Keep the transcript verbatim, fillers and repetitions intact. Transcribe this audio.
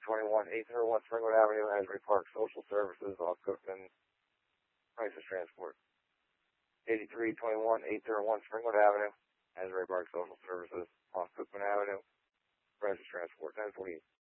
twenty-one, eight oh one Springwood Avenue, Asbury Park Social Services, off Cookman, Crisis Transport. eighty-three twenty-one, eight oh one Springwood Avenue, Asbury Park Social Services, off Cookman Avenue, Crisis Transport. ten forty